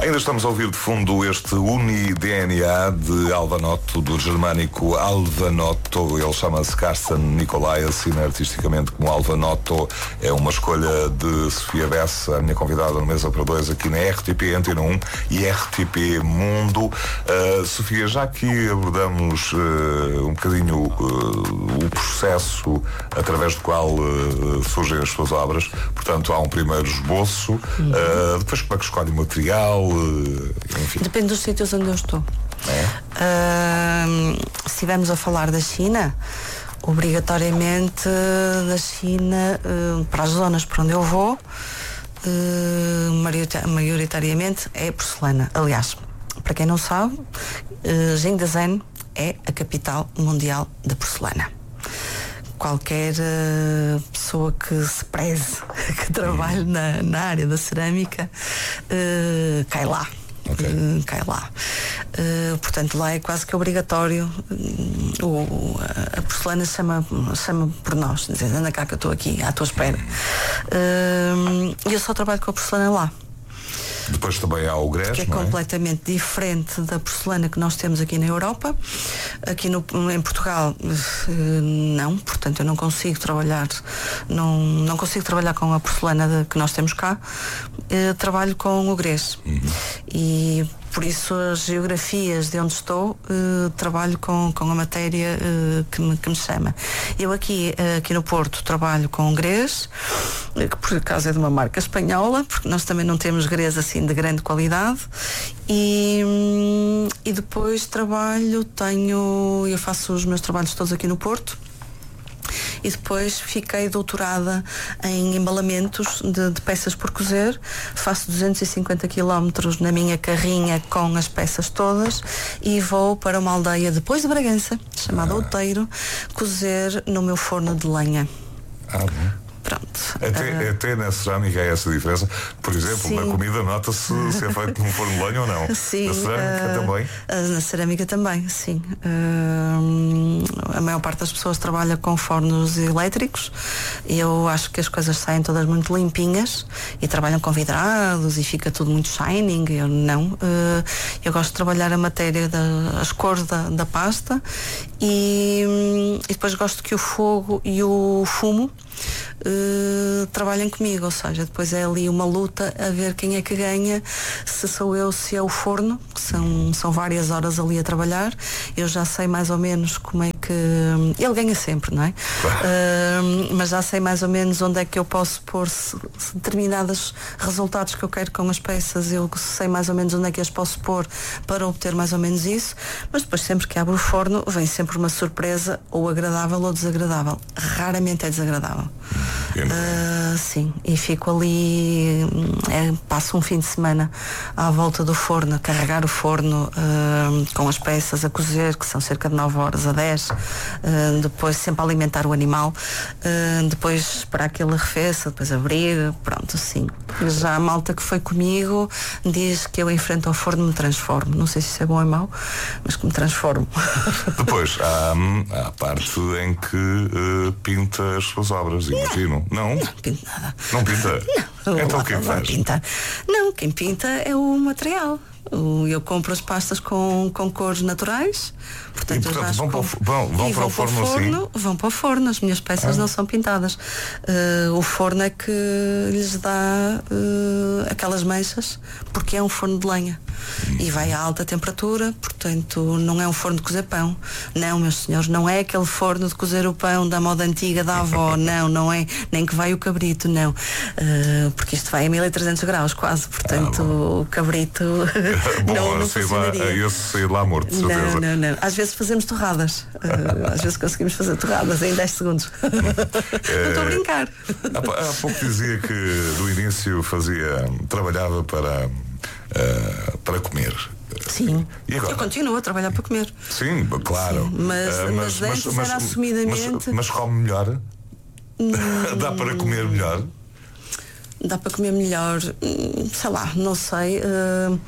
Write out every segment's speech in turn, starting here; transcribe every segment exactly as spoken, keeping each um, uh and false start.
Ainda estamos a ouvir de fundo este Uni-D N A de Alvanotto, do germânico Alvanotto. Ele chama-se Carsten Nicolai, assina artisticamente como Alvanotto. É uma escolha de Sofia Bessa, a minha convidada no Mesa para Dois, aqui na R T P Antena um e R T P Mundo. Uh, Sofia, já que abordamos uh, um bocadinho uh, o processo através do qual uh, surgem as suas obras, portanto há um primeiro esboço, uhum. uh, depois como é que escolhe o material, uh, enfim. Depende dos sítios onde eu estou. É? Uh, se estivermos a falar da China, obrigatoriamente da China uh, para as zonas para onde eu vou, uh, maioritariamente é porcelana. Aliás, para quem não sabe, uh, Jingdezhen é a capital mundial da porcelana. Qualquer uh, pessoa que se preze, que trabalhe na, na área da cerâmica, uh, cai lá. Okay. Uh, cai lá. Uh, portanto, lá é quase que obrigatório. Uh, a porcelana chama, chama por nós, dizendo, anda cá que eu estou aqui à tua espera. Uh, e eu só trabalho com a porcelana lá. Depois também há o grés, que é, não é? Completamente diferente da porcelana que nós temos aqui na Europa. Aqui no, em Portugal não, portanto eu não consigo trabalhar não, não consigo trabalhar com a porcelana de, que nós temos cá. Eu trabalho com o grés. Uhum. E por isso as geografias de onde estou, uh, trabalho com, com a matéria uh, que, me, que me chama. Eu aqui, uh, aqui no Porto trabalho com grés, que por acaso é de uma marca espanhola, porque nós também não temos grés assim de grande qualidade. E, um, e depois trabalho, tenho, eu faço os meus trabalhos todos aqui no Porto. E depois fiquei doutorada em embalamentos de, de peças por cozer. Faço duzentos e cinquenta quilómetros na minha carrinha com as peças todas e vou para uma aldeia depois de Bragança, chamada ah. Outeiro, cozer no meu forno de lenha. Ah, bom. Pronto. Até, uh, até na cerâmica há essa diferença. Por exemplo, sim. Na comida nota-se se é feito num forno de lenha ou não. Sim, na cerâmica uh, também? Uh, na cerâmica também, sim. Uh, a maior parte das pessoas trabalha com fornos elétricos. Eu acho que as coisas saem todas muito limpinhas e trabalham com vidrados e fica tudo muito shining. Eu não. Uh, eu gosto de trabalhar a matéria, da, as cores da, da pasta e, um, e depois gosto que o fogo e o fumo Uh, trabalhem comigo, ou seja, depois é ali uma luta a ver quem é que ganha, se sou eu, se é o forno, que são, são várias horas ali a trabalhar. Eu já sei mais ou menos como é que ele ganha sempre, não é? Uh, mas já sei mais ou menos onde é que eu posso pôr se, se determinados resultados que eu quero com as peças, eu sei mais ou menos onde é que as posso pôr para obter mais ou menos isso. Mas depois, sempre que abro o forno, vem sempre uma surpresa, ou agradável ou desagradável. Raramente é desagradável. Uh, sim, e fico ali, é, passo um fim de semana à volta do forno, a carregar o forno uh, com as peças a cozer, que são cerca de nove horas a dez, uh, depois sempre a alimentar o animal, uh, depois esperar que ele arrefeça, depois abrir, pronto, sim. Já a malta que foi comigo diz que eu enfrento ao forno me transformo, não sei se isso é bom ou mau, mas que me transformo. Depois há, há a parte em que uh, pinta as suas obras, imagino. Não. Não? Não pinto nada. Não pinta? Não, então quem faz? Pinta. Não, quem pinta é o material. Eu compro as pastas com, com cores naturais. Portanto, e, portanto eu vão, compro, para o, vão, vão para o forno, forno assim? Vão para o forno, as minhas peças ah. não são pintadas. Uh, o forno é que lhes dá uh, aquelas manchas, porque é um forno de lenha. Hum. E vai a alta temperatura, portanto não é um forno de cozer pão. Não, meus senhores, não é aquele forno de cozer o pão da moda antiga da avó. Não, não é. Nem que vai o cabrito, não. Uh, porque isto vai a mil e trezentos graus quase, portanto ah, o cabrito bom, não, não sei lá, esse sair lá morto, de certeza. Não, não, não. Às vezes fazemos torradas. Uh, às vezes conseguimos fazer torradas em dez segundos. É, não estou a brincar. Há, há pouco dizia que do início fazia, trabalhava para, uh, para comer. Sim, eu continuo a trabalhar para comer. Sim, claro. Sim, mas, uh, mas, mas antes mas, era assumidamente. Mas, mas come melhor? Hum... Dá para comer melhor? Dá para comer melhor, sei lá, não sei. Uh,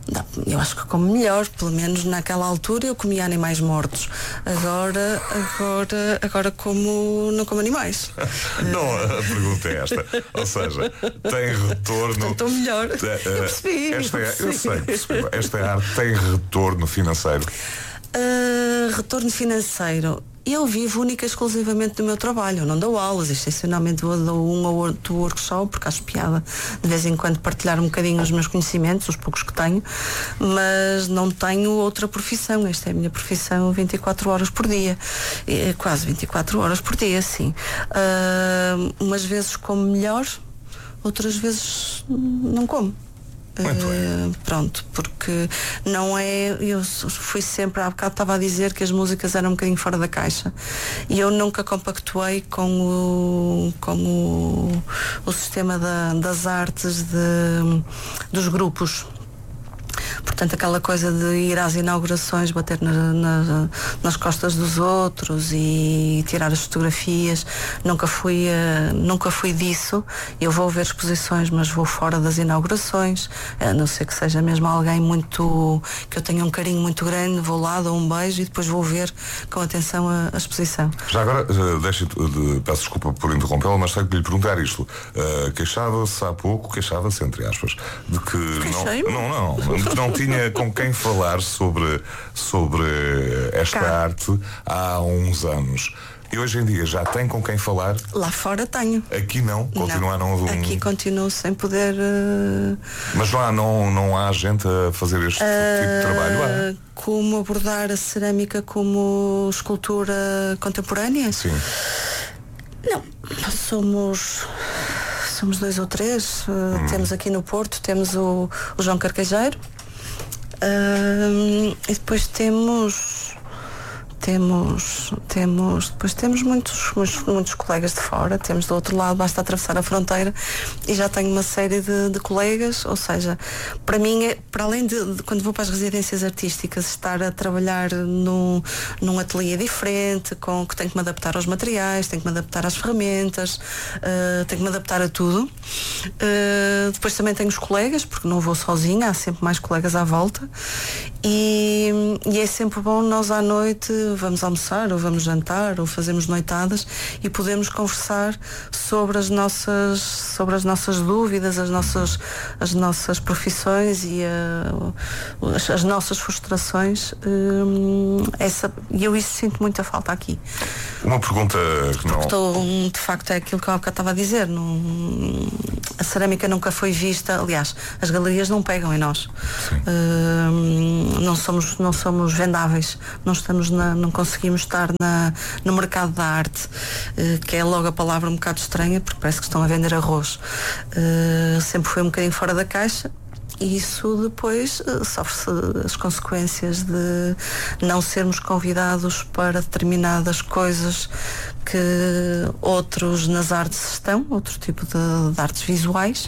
Eu acho que como melhor, pelo menos naquela altura eu comia animais mortos. Agora, agora, agora como não como animais. Não, a pergunta é esta. Ou seja, tem retorno. Estou melhor. Eu percebi. Esta é, eu sei, percebi. Esta arte tem retorno financeiro. Uh, retorno financeiro. Eu vivo única e exclusivamente do meu trabalho. Eu não dou aulas, excepcionalmente dou um ou outro workshop, porque acho piada de vez em quando partilhar um bocadinho os meus conhecimentos, os poucos que tenho, mas não tenho outra profissão. Esta é a minha profissão vinte e quatro horas por dia. É, quase vinte e quatro horas por dia, sim. Uh, umas vezes como melhor, outras vezes não como. Uh, pronto, porque não é. Eu fui sempre, há bocado estava a dizer que as músicas eram um bocadinho fora da caixa e eu nunca compactuei com o, com o, o sistema da, das artes de, dos grupos. Portanto, aquela coisa de ir às inaugurações, bater na, na, nas costas dos outros e tirar as fotografias, nunca fui, uh, nunca fui disso. Eu vou ver exposições, mas vou fora das inaugurações, a não ser que seja mesmo alguém muito, que eu tenha um carinho muito grande, vou lá, dou um beijo e depois vou ver com atenção a, a exposição. Já agora, uh, deixe, uh, peço desculpa por interrompê-la, mas tenho que lhe perguntar isto. Uh, queixava-se há pouco, queixava-se entre aspas, de que não, não, não, de que não tinha com quem falar sobre, sobre esta Cá. arte há uns anos. E hoje em dia já tem com quem falar? Lá fora tenho. Aqui não? Continua não. não Aqui continuo sem poder... Uh... Mas lá não, não há gente a fazer este uh... tipo de trabalho? Há? Como abordar a cerâmica como escultura contemporânea? Sim. Não, somos... Somos dois ou três. Uh, hum. Temos aqui no Porto, temos o, o João Carquejeiro. Uh, e depois temos temos temos depois temos muitos, muitos muitos colegas de fora. Temos do outro lado, basta atravessar a fronteira e já tenho uma série de, de colegas. Ou seja, para mim é, para além de, de quando vou para as residências artísticas, estar a trabalhar num, num ateliê diferente, com que tenho que me adaptar aos materiais, tenho que me adaptar às ferramentas, uh, tenho que me adaptar a tudo. Uh, depois também tenho os colegas, porque não vou sozinha, há sempre mais colegas à volta e, e é sempre bom nós à noite vamos almoçar ou vamos jantar ou fazemos noitadas e podemos conversar sobre as nossas sobre as nossas dúvidas, as nossas as nossas profissões e uh, as, as nossas frustrações. Um, essa e eu isso sinto muita falta aqui. Uma pergunta que não... Estou, de facto é aquilo que eu estava a dizer. Não, a cerâmica nunca foi vista. Aliás, as galerias não pegam em nós. Uh, não somos não somos vendáveis. Não estamos na não conseguimos estar na, no mercado da arte, uh, que é logo a palavra um bocado estranha, porque parece que estão a vender arroz. Uh, sempre foi um bocadinho fora da caixa e isso depois uh, sofre-se as consequências de não sermos convidados para determinadas coisas que outros nas artes estão, outro tipo de, de artes visuais.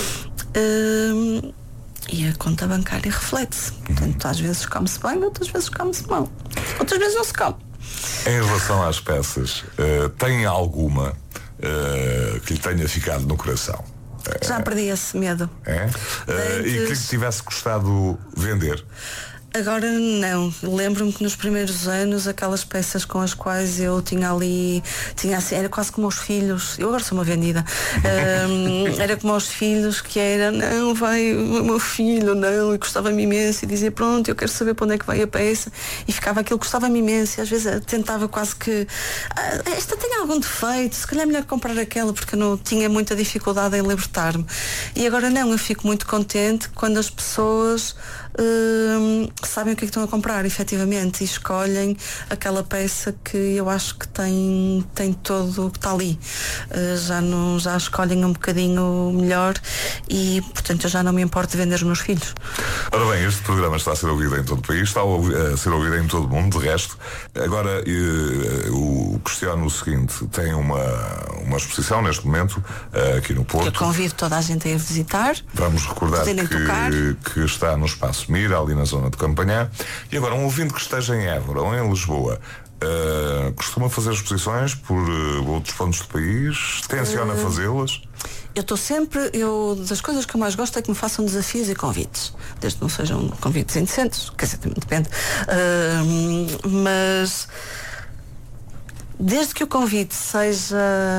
Uh, E a conta bancária reflete-se. Portanto, às vezes come-se bem, outras vezes come-se mal. Outras vezes não se come. Em relação às peças, uh, tem alguma uh, que lhe tenha ficado no coração? Já perdi esse medo. É? Uh, e que lhe tivesse gostado vender? Agora não. Lembro-me que nos primeiros anos aquelas peças com as quais eu tinha ali, tinha assim, era quase como os filhos. Eu agora sou uma vendida. um, era como os filhos, que era, não, vai o meu filho, não, e gostava-me imenso, e dizia, pronto, eu quero saber para onde é que vai a peça, e ficava aquilo, gostava-me imenso, e às vezes tentava quase que ah, esta tem algum defeito, se calhar é melhor comprar aquela, porque eu não tinha muita dificuldade em libertar-me. E agora não, eu fico muito contente quando as pessoas Hum, sabem o que é que estão a comprar, efetivamente, e escolhem aquela peça que eu acho que tem, tem todo o que está ali. Uh, já, não, já escolhem um bocadinho melhor e, portanto, eu já não me importo de vender os meus filhos. Ora bem, este programa está a ser ouvido em todo o país, está a ser ouvido em todo o mundo, de resto. Agora, eu questiono o seguinte: tem uma, uma exposição neste momento aqui no Porto. Eu convido toda a gente a ir visitar. Vamos recordar que, que está no Espaço Mira, ali na zona de Campanhã. E agora, um ouvinte que esteja em Évora ou em Lisboa, uh, costuma fazer exposições por uh, outros pontos do país? Tenciona uh, fazê-las? Eu estou sempre, eu, das coisas que eu mais gosto é que me façam desafios e convites, desde que não sejam convites indecentes, quer dizer, também depende, uh, mas desde que o convite seja,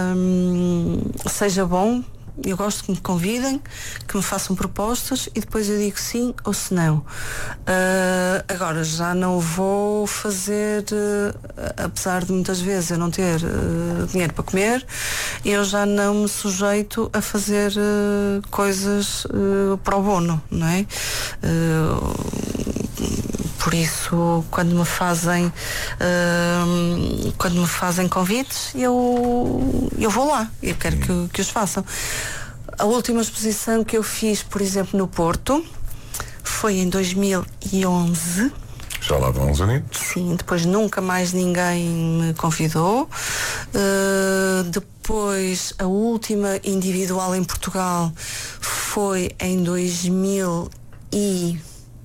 seja bom, eu gosto que me convidem, que me façam propostas e depois eu digo sim ou se não. Uh, agora, já não vou fazer, uh, apesar de muitas vezes eu não ter uh, dinheiro para comer, eu já não me sujeito a fazer uh, coisas uh, pro bono, não é? Uh, Por isso, quando me fazem uh, quando me fazem convites, eu, eu vou lá, eu quero que, que os façam. A última exposição que eu fiz, por exemplo, no Porto, foi em dois mil e onze. Já lá vão uns aninhos. Sim, depois nunca mais ninguém me convidou. Uh, depois, a última individual em Portugal foi em dois mil e...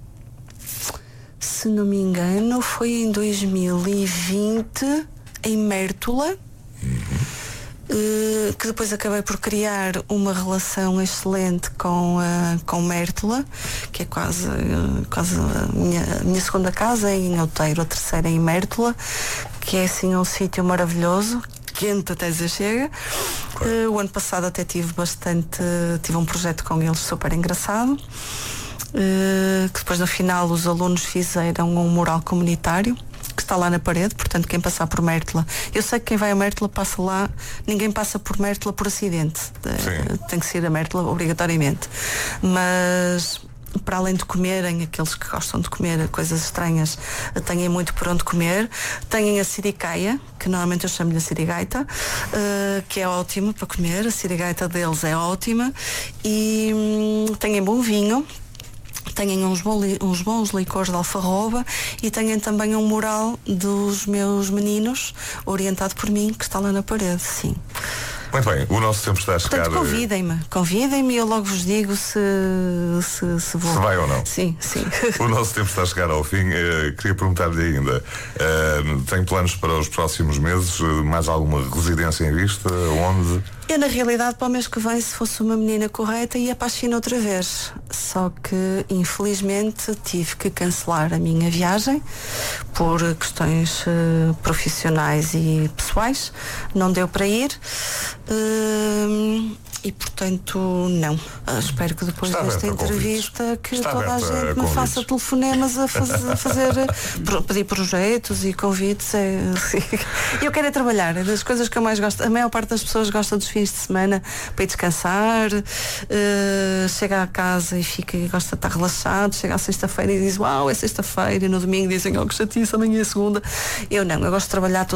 se não me engano, foi em dois mil e vinte, em Mértola, uhum. uh, que depois acabei por criar uma relação excelente com, uh, com Mértola, que é quase, uh, quase a minha, a minha segunda casa em Outeiro, a terceira em Mértola, que é assim um sítio maravilhoso, quente até já chega. Uh, o ano passado até tive bastante, tive um projeto com eles super engraçado. Uh, que depois no final os alunos fizeram um mural comunitário que está lá na parede, portanto quem passar por Mértola, eu sei que quem vai a Mértola passa lá, ninguém passa por Mértola por acidente, uh, tem que ser a Mértola obrigatoriamente, mas para além de comerem, aqueles que gostam de comer coisas estranhas, têm muito por onde comer. Têm a siricaia, que normalmente eu chamo-lhe a sirigaita, uh, que é ótimo para comer, a sirigaita deles é ótima, e hum, têm bom vinho, têm uns, bom, uns bons licores de alfarroba e têm também um mural dos meus meninos, orientado por mim, que está lá na parede, sim. Muito bem, o nosso tempo está a chegar. Portanto, convidem-me, convidem-me e eu logo vos digo se, se, se vou. Se vai ou não. Sim, sim. O nosso tempo está a chegar ao fim. Uh, queria perguntar-lhe ainda, uh, tem planos para os próximos meses? Uh, mais alguma residência em vista? Onde? Eu, na realidade, para o mês que vem, se fosse uma menina correta, ia para a China outra vez. Só que, infelizmente, tive que cancelar a minha viagem por questões uh, profissionais e pessoais. Não deu para ir. Uh, e, portanto, não. Uh, espero que depois Está desta entrevista que Está toda a gente a me convites. faça telefonemas a fazer, a fazer pro, pedir projetos e convites. É, assim. Eu quero é trabalhar, é das coisas que eu mais gosto. A maior parte das pessoas gosta dos fins de semana para ir descansar, uh, chega à casa e fica e gosta de estar relaxado, chega à sexta-feira e diz uau, é sexta-feira, e no domingo dizem oh, que chatice, amanhã é segunda. Eu não, eu gosto de trabalhar